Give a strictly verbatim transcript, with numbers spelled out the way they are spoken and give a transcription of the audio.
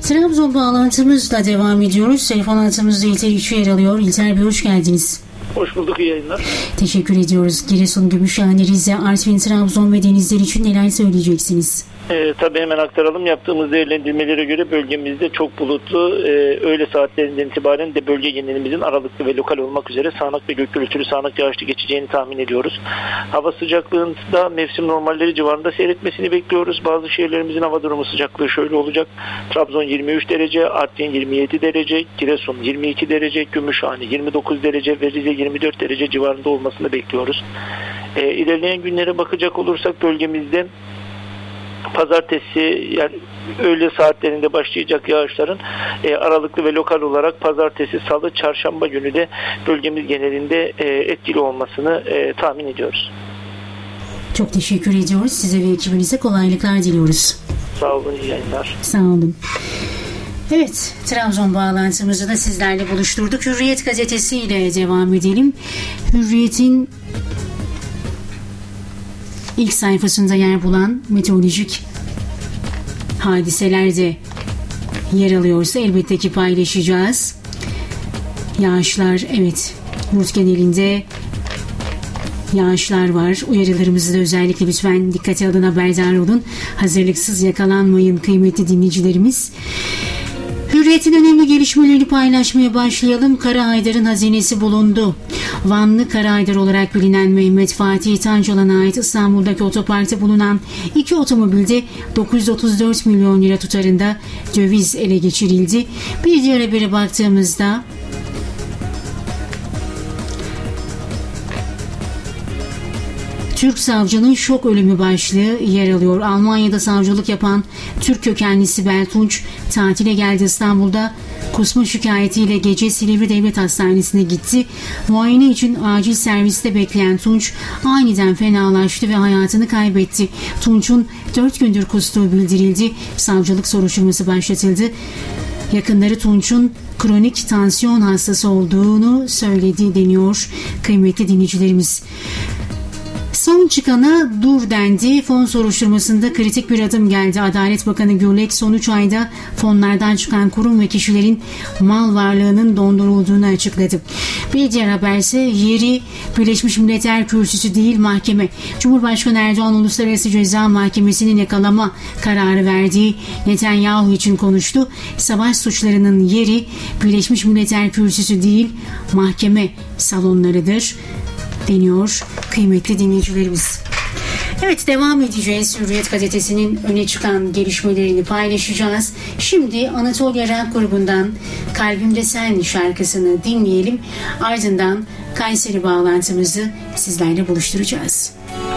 Trabzon bağlantımızla devam ediyoruz. Telefon altımızda İlter İçi yer alıyor. İlter Bey hoş geldiniz. Hoş bulduk, iyi yayınlar. Teşekkür ediyoruz. Giresun, Gümüşhane, Rize, Artvin, Trabzon ve denizler için neler söyleyeceksiniz? Ee, tabii hemen aktaralım. Yaptığımız değerlendirmelere göre bölgemizde çok bulutlu, e, öğle saatlerinden itibaren de bölge genelimizin aralıklı ve lokal olmak üzere sağanak ve gök gürültülü sağanak yağışlı geçeceğini tahmin ediyoruz. Hava sıcaklığında mevsim normalleri civarında seyretmesini bekliyoruz. Bazı şehirlerimizin hava durumu sıcaklığı şöyle olacak: Trabzon yirmi üç derece, Artvin yirmi yedi derece, Giresun yirmi iki derece, Gümüşhane yirmi dokuz derece ve Rize yirmi dört derece civarında olmasını bekliyoruz. E, ilerleyen günlere bakacak olursak bölgemizde pazartesi, yani öğle saatlerinde başlayacak yağışların e, aralıklı ve lokal olarak pazartesi, salı, çarşamba günü de bölgemiz genelinde e, etkili olmasını e, tahmin ediyoruz. Çok teşekkür ediyoruz. Size ve ekibinize kolaylıklar diliyoruz. Sağ olun, iyi yayınlar. Sağ olun. Evet, Trabzon bağlantımızı da sizlerle buluşturduk. Hürriyet gazetesi ile devam edelim. Hürriyet'in İlk sayfasında yer bulan meteorolojik hadiseler de yer alıyorsa elbette ki paylaşacağız. Yağışlar, evet, yurt genelinde yağışlar var. Uyarılarımızı da özellikle lütfen dikkate alın, haberdar olun. Hazırlıksız yakalanmayın kıymetli dinleyicilerimiz. Hürriyet'in önemli gelişmelerini paylaşmaya başlayalım. Kara Haydar'ın hazinesi bulundu. Vanlı Kara Haydar olarak bilinen Mehmet Fatih Tancalan'a ait İstanbul'daki otoparkta bulunan iki otomobilde dokuz yüz otuz dört milyon lira tutarında döviz ele geçirildi. Bir diğer habere baktığımızda Türk savcının şok ölümü başlığı yer alıyor. Almanya'da savcılık yapan Türk kökenli Sibel Tunç tatile geldi. İstanbul'da kusma şikayetiyle gece Silivri Devlet Hastanesi'ne gitti. Muayene için acil serviste bekleyen Tunç aniden fenalaştı ve hayatını kaybetti. Tunç'un dört gündür kustuğu bildirildi. Savcılık soruşturması başlatıldı. Yakınları Tunç'un kronik tansiyon hastası olduğunu söyledi deniyor kıymetli dinleyicilerimiz. Son çıkana dur dendi. Fon soruşturmasında kritik bir adım geldi. Adalet Bakanı Gürlek son üç ayda fonlardan çıkan kurum ve kişilerin mal varlığının dondurulduğunu açıkladı. Bir diğer haber ise yeri Birleşmiş Milletler Kürsüsü değil mahkeme. Cumhurbaşkanı Erdoğan Uluslararası Ceza Mahkemesi'nin yakalama kararı verdiği Netanyahu için konuştu. Savaş suçlarının yeri Birleşmiş Milletler Kürsüsü değil mahkeme salonlarıdır deniyor kıymetli dinleyicilerimiz. Evet, devam edeceğiz. Hürriyet gazetesinin öne çıkan gelişmelerini paylaşacağız. Şimdi Anatolia Rock grubundan Kalbimde Sen şarkısını dinleyelim. Ardından Kayseri bağlantımızı sizlerle buluşturacağız.